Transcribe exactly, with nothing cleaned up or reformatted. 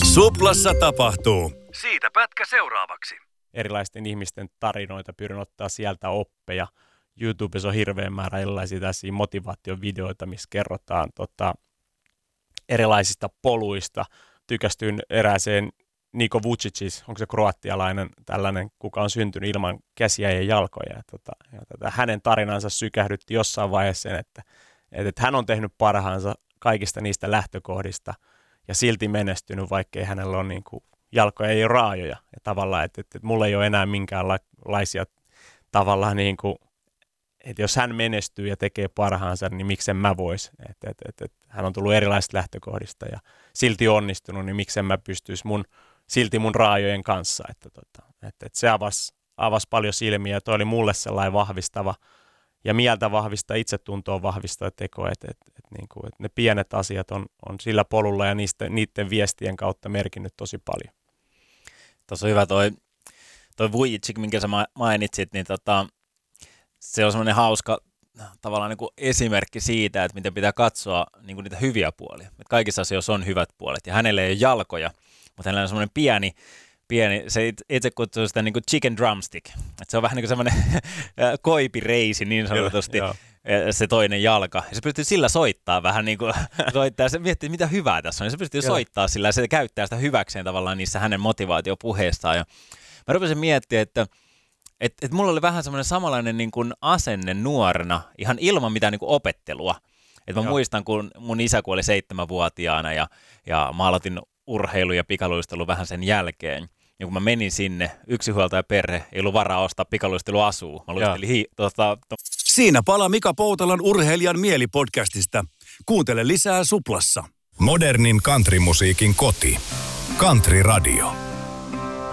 Suplassa tapahtuu. Siitä pätkä seuraavaksi. Erilaisten ihmisten tarinoita, pyrin ottaa sieltä oppeja. YouTubessa on hirveän määrä erilaisia tällaisia motivaatiovideoita, missä kerrotaan tota, erilaisista poluista. Tykästyin erääseen Niko Vucic, onko se kroatialainen tällainen, kuka on syntynyt ilman käsiä ja jalkoja. Ja tota, ja tota, hänen tarinansa sykähdytti jossain vaiheessa sen, että, että hän on tehnyt parhaansa kaikista niistä lähtökohdista ja silti menestynyt, vaikkei hänellä ole niin kuin, jalkoja ei ole raajoja. Ja tavallaan, että, että, että mulla ei ole enää minkäänlaisia tavallaan niin kuin, että jos hän menestyy ja tekee parhaansa, niin miksen mä vois. Että, että, että, että hän on tullut erilaisista lähtökohdista ja silti onnistunut, niin miksen mä pystyisi mun, silti mun raajojen kanssa. Että, että, että, että se avasi, avasi paljon silmiä ja toi oli mulle sellainen vahvistava ja mieltä vahvistava, itsetuntoa vahvistava teko, että, että, että, niin kuin, että ne pienet asiat on, on sillä polulla ja niistä, niiden viestien kautta merkinnyt tosi paljon. Tuossa on hyvä toi, toi Vujic, minkä sä mainitsit, niin tota, se on semmoinen hauska tavallaan niin kuin esimerkki siitä, että miten pitää katsoa niin kuin niitä hyviä puolia. Että kaikissa asioissa on hyvät puolet ja hänellä ei ole jalkoja, mutta hänellä on semmoinen pieni, pieni se itse kutsuu sitä niin kuin chicken drumstick. Että se on vähän niin kuin semmoinen koipireisi niin sanotusti. Kyllä, se toinen jalka. Ja se pystyy sillä soittaa vähän niin kuin soittaa. Se miettii, mitä hyvää tässä on. Ja se pystyy soittaa sillä ja se käyttää sitä hyväkseen tavallaan niissä hänen motivaatiopuheistaan. Ja mä rupesin miettimään, että Että et mulla oli vähän semmoinen samanlainen niin kuin asenne nuorena, ihan ilman mitään niin kuin opettelua. Että mä Joo. muistan, kun mun isä kuoli seitsemänvuotiaana ja, ja mä aloitin urheilu- ja pikaluistelu vähän sen jälkeen. Ja kun mä menin sinne, yksinhuoltaja perhe, ei ollut varaa ostaa pikaluisteluasua. Mä luistelin hi- tota, to- Siinä palaa Mika Poutalan Urheilijan mieli-podcastista. Kuuntele lisää Suplassa. Modernin countrymusiikin koti. Country Radio.